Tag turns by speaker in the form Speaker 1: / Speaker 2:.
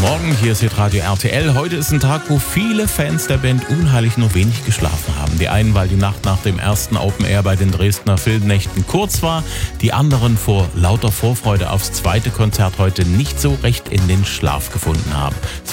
Speaker 1: Morgen, hier ist Hitradio RTL. Heute ist ein Tag, wo viele Fans der Band Unheilig nur wenig geschlafen haben. Die einen, weil die Nacht nach dem ersten Open Air bei den Dresdner Filmnächten kurz war. Die anderen vor lauter Vorfreude aufs zweite Konzert heute nicht so recht in den Schlaf gefunden haben. Es